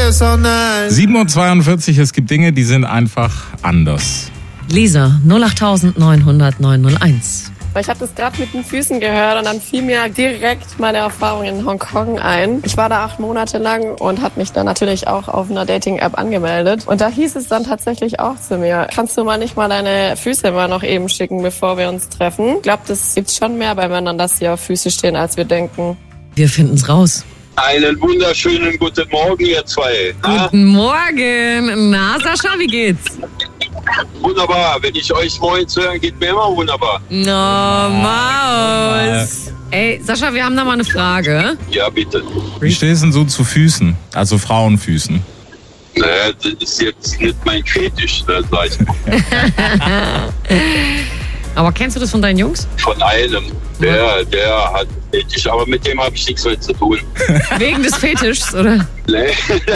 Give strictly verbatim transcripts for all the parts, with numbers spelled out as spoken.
yes or nein. sieben Uhr zweiundvierzig, es gibt Dinge, die sind einfach anders. Lisa, null acht neun null null neun null eins. Ich habe das gerade mit den Füßen gehört und dann fiel mir direkt meine Erfahrung in Hongkong ein. Ich war da acht Monate lang und habe mich dann natürlich auch auf einer Dating-App angemeldet. Und da hieß es dann tatsächlich auch zu mir, kannst du mal nicht mal deine Füße mal noch eben schicken, bevor wir uns treffen? Ich glaube, das gibt schon mehr bei Männern, dass sie auf Füße stehen, als wir denken. Wir finden's raus. Einen wunderschönen guten Morgen, ihr zwei. Guten Morgen. Na, Sascha, wie geht's? Wunderbar. Wenn ich euch morgens höre, geht mir immer wunderbar. No, Maus. Ey, Sascha, wir haben da mal eine Frage. Ja, bitte. Wie stehst du denn so zu Füßen? Also Frauenfüßen? Naja, das ist jetzt nicht mein Fetisch, das sag ich mal. Aber kennst du das von deinen Jungs? Von einem. Der, der hat Fetisch, aber mit dem habe ich nichts mehr zu tun. Wegen des Fetischs, oder? Nee.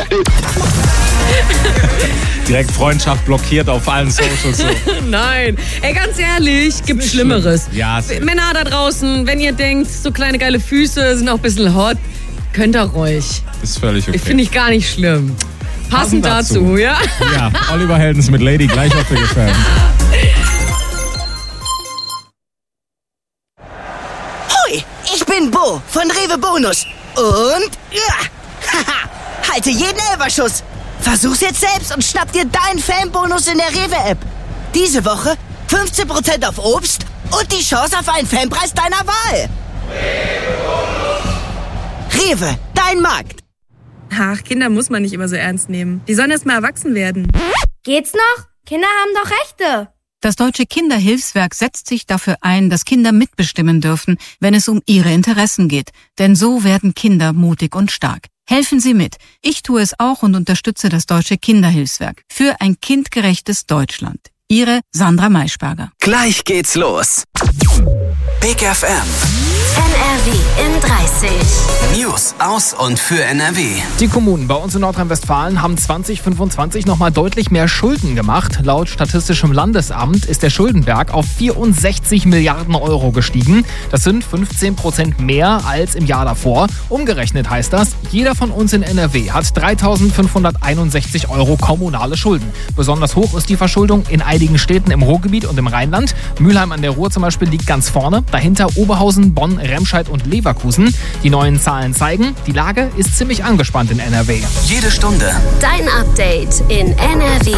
Direkt Freundschaft blockiert auf allen Socials. So. Nein. Ey, ganz ehrlich, gibt Schlimmeres. Ja, Männer da draußen, wenn ihr denkt, so kleine geile Füße sind auch ein bisschen hot, könnt ihr ruhig. ist völlig okay. Finde ich gar nicht schlimm. Passend, Passend dazu. dazu, ja? Ja, Oliver Heldens mit Lady gleich auf der Gefährden. Hoi, ich bin Bo von Rewe Bonus. Und ja, haha, halte jeden Elferschuss. Versuch's jetzt selbst und schnapp dir deinen Fanbonus in der Rewe-App. Diese Woche fünfzehn Prozent auf Obst und die Chance auf einen Fanpreis deiner Wahl. Rewe, dein Markt. Ach, Kinder muss man nicht immer so ernst nehmen. Die sollen erst mal erwachsen werden. Geht's noch? Kinder haben doch Rechte. Das Deutsche Kinderhilfswerk setzt sich dafür ein, dass Kinder mitbestimmen dürfen, wenn es um ihre Interessen geht. Denn so werden Kinder mutig und stark. Helfen Sie mit. Ich tue es auch und unterstütze das Deutsche Kinderhilfswerk für ein kindgerechtes Deutschland. Ihre Sandra Maischberger. Gleich geht's los. Big F M. N R W in dreißig. News aus und für N R W. Die Kommunen bei uns in Nordrhein-Westfalen haben zwanzig fünfundzwanzig nochmal deutlich mehr Schulden gemacht. Laut Statistischem Landesamt ist der Schuldenberg auf vierundsechzig Milliarden Euro gestiegen. Das sind fünfzehn Prozent mehr als im Jahr davor. Umgerechnet heißt das, jeder von uns in N R W hat dreitausendfünfhunderteinundsechzig Euro kommunale Schulden. Besonders hoch ist die Verschuldung in einigen Städten im Ruhrgebiet und im Rheinland. Mülheim an der Ruhr zum Beispiel liegt ganz vorne. Dahinter Oberhausen, Bonn, Remscheid und Leverkusen. Die neuen Zahlen zeigen, die Lage ist ziemlich angespannt in N R W. Jede Stunde dein Update in N R W